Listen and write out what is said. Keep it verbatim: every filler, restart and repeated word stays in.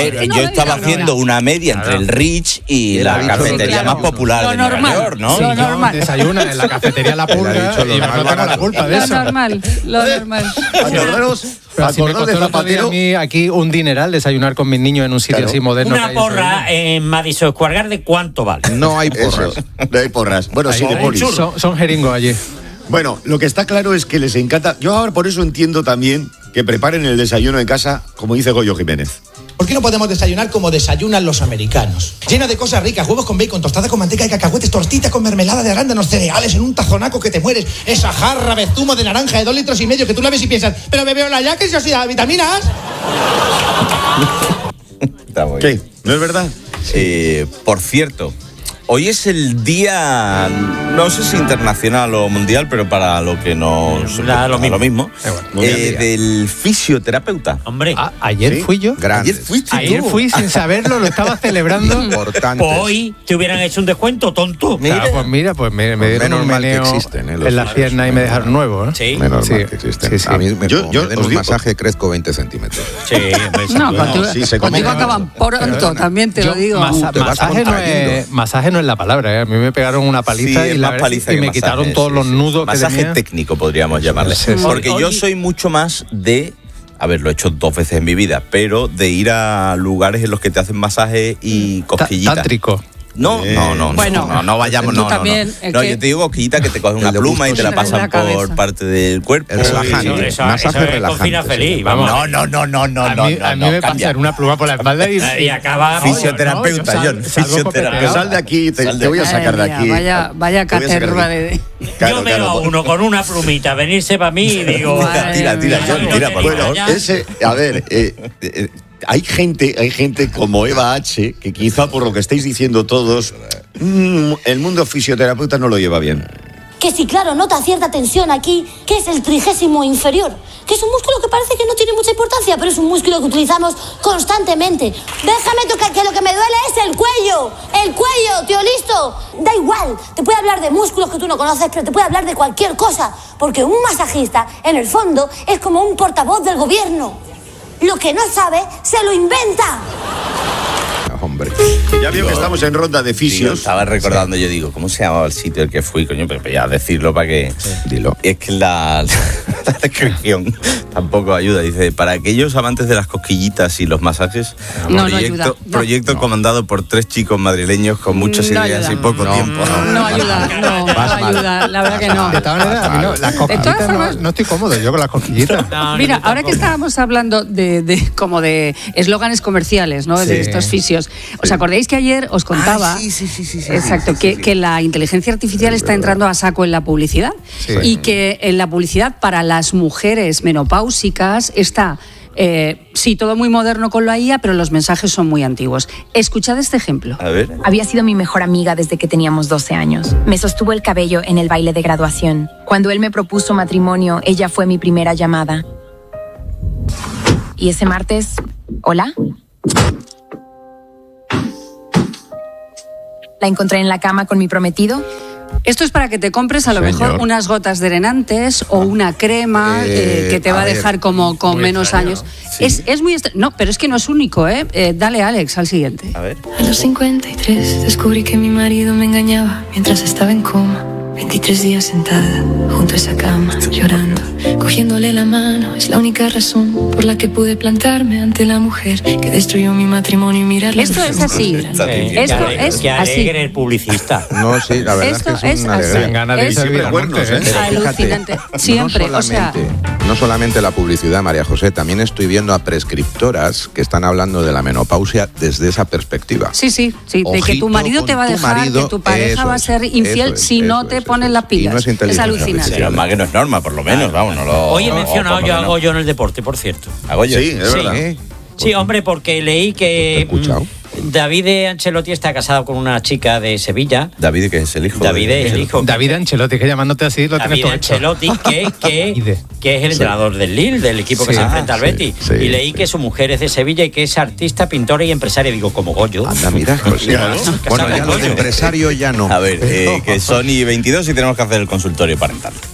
ver, yo estaba haciendo una media entre el Rich y la cafetería más popular de Nueva York, ¿no? Lo normal. Desayuna en la cafetería La Pulga y me no tengo la culpa de eso. Lo normal, lo normal. Acordaros, Pero si me costó el otro día a mí aquí un dineral desayunar con mis niños en un sitio Claro. así moderno. Una porra en Madison Square Garden, ¿cuánto vale? No hay porras. No hay porras. Bueno, sí, de polis. Son, son jeringos allí. Bueno, lo que está claro es que les encanta. Yo ahora por eso entiendo también que preparen el desayuno en casa, como dice Goyo Jiménez. ¿Por qué no podemos desayunar como desayunan los americanos? Llena de cosas ricas, huevos con bacon, tostada con manteca de cacahuetes, tortitas con mermelada de arándanos, cereales en un tazonaco que te mueres, esa jarra de zumo de naranja de dos litros y medio que tú la ves y piensas, pero bebeo la ya que si os da vitaminas. ¿Qué? ¿No es verdad? Eh, por cierto, hoy es el día, no sé si internacional o mundial, pero para lo que nos... Da lo mismo. lo mismo Eh, bueno, eh, del fisioterapeuta. Hombre, Ah, ayer ¿Sí? fui yo. Ayer fuiste Ayer tú. fui sin saberlo, lo estaba celebrando. Importantes. pues hoy te hubieran hecho un descuento, tonto. Ah, pues mira, pues me, me dieron Menos un mal que meneo existen, ¿eh? Los en las masajes. piernas y me dejaron nuevo, ¿eh? Sí, Menos Sí, mal que existen. sí, sí. A mí me, Yo- como yo me den os un digo- masaje crezco veinte centímetros. sí. hombre, sí. No, No, contigo, sí, se contigo come. acaban pronto, también te lo Yo, digo. masa- Te vas masaje, no contrayendo. es, masaje no es la palabra, ¿eh? A mí me pegaron una paliza Sí, y, es la más verdad- paliza y que me masaje, quitaron todos sí, los sí. nudos que Masaje tenía. técnico podríamos llamarle. Sí, sí. Porque yo Oye- soy mucho más de... A ver, lo he hecho dos veces en mi vida, pero de ir a lugares en los que te hacen masaje y Ta- cosquillitas. Tántrico. No, Eh. no, no, Bueno, no, no vayamos, tú no, no, no. también, es No, que- yo te digo cosquillita que te cogen una El de pluma y gusto te la en pasan la por cabeza. parte del cuerpo. Es relajante. Eso, eso, Masaje eso es relajante, con final sí. feliz, vamos. No, no, no, no, no, a no, mí, no, a mí no, me cambia. pasaron una pluma por la espalda y... Y acaba... Fisioterapeuta, Sal- John, salgo fisioterapeuta. copeteado. Sal de aquí, te, Sal de te voy a aquí. sacar de Madre aquí. mía, Vaya, vaya Te voy a sacar caterva aquí. de... Claro, Yo veo claro, a pues- uno con una plumita venirse para mí y digo... Madre Tira, tira, mía. John, tira, por Bueno, favor. ya. Ese, a ver, eh, eh, hay gente, hay gente como Eva H, que quizá por lo que estáis diciendo todos, mm, el mundo fisioterapeuta no lo lleva bien. Que si, claro, nota cierta tensión aquí, que es el trigésimo inferior, que es un músculo que parece que no tiene mucha importancia, pero es un músculo que utilizamos constantemente. Déjame tocar, que lo que me duele es el cuello, el cuello, tío, listo. Da igual, te puede hablar de músculos que tú no conoces, pero te puede hablar de cualquier cosa, porque un masajista, en el fondo, es como un portavoz del gobierno. Lo que no sabe, se lo inventa. Hombre. Ya veo que estamos en ronda de Sí, yo fisios. estaba recordando, yo digo, ¿cómo se llamaba el sitio al que fui, coño? Pero ya decirlo para que... Dilo. Es que la, la descripción tampoco ayuda. Dice, para aquellos amantes de las cosquillitas y los masajes, No, no proyecto, ayuda. No. proyecto comandado por tres chicos madrileños con muchas No ideas ayuda. y poco No, tiempo. No ayuda, no, no Vas mal. ayuda, la verdad que no. De todas maneras, a mí no, las De cosquillitas todas no, formas- no estoy cómodo yo con las cosquillitas. No, Mira, yo ahora que tampoco. estábamos hablando de, de como de eslóganes comerciales, ¿no? Sí. De estos fisios. ¿Os acordáis que ayer os contaba? Ah, sí, sí, sí, sí, sí, Exacto, sí, sí, que, sí. que la inteligencia artificial está entrando a saco en la publicidad Sí. y que en la publicidad para las mujeres menopáusicas está eh, sí, todo muy moderno con la I A, pero los mensajes son muy antiguos. Escuchad este ejemplo. A ver. Había sido mi mejor amiga desde que teníamos doce años. Me sostuvo el cabello en el baile de graduación. Cuando él me propuso matrimonio, ella fue mi primera llamada. Y ese martes, ¿hola? La encontré en la cama con mi prometido. Esto es para que te compres a lo Señor. mejor unas gotas drenantes o una crema Eh, eh, que te va a a ver, dejar como con muy menos extraño, años. ¿no? Sí. Es, es muy extra- No, pero es que no es único, ¿eh? Eh, Dale, Alex, al siguiente. A ver. A los cincuenta y tres descubrí que mi marido me engañaba mientras estaba en coma. veintitrés días sentada junto a esa cama, llorando, cogiéndole la mano. Es la única razón por la que pude plantarme ante la mujer que destruyó mi matrimonio y mirarla. Esto es así. Eh, Esto que alegre, es que así. alegre el publicista. No, sí, la verdad Esto es que es, es una así. alegría. Dan ganas de Es- servir a cuernos, muerte, ¿eh? ¿eh? Pero fíjate, Alucinante. Siempre, no o sea- solamente, no solamente la publicidad, María José, también estoy viendo a prescriptoras que están hablando de la menopausia desde esa perspectiva. Sí, sí, sí, de que Ojito tu marido con te va a tu dejar, marido, que tu pareja eso va a es, ser infiel eso es, si no eso te es, pones eso las es. Y pilas. no es inteligencia alucinante. artificial. Pero más que no es norma, por lo menos, vamos, no lo... Hoy he o- mencionado o por yo lo a menos. Goyo en el deporte, por cierto. ¿A Goyo? Sí, es Sí. verdad. ¿Eh? Sí, hombre, porque leí que He escuchado. mm, David Ancelotti está casado con una chica de Sevilla. David, que es el hijo. David de- es el hijo. David Ancelotti, que llamándote así lo tienes David todo hecho. Ancelotti, que, que, Ide. que es el entrenador del Lille, del equipo que Sí. se enfrenta al Ah, sí, Betis. sí, y leí sí. que su mujer es de Sevilla y que es artista, pintora y empresaria. Digo, como Goyo. Anda, mira, pues, Claro. bueno, ya lo de Goyo. empresario ya no. A ver, eh, que son y veintidós y tenemos que hacer el consultorio parental.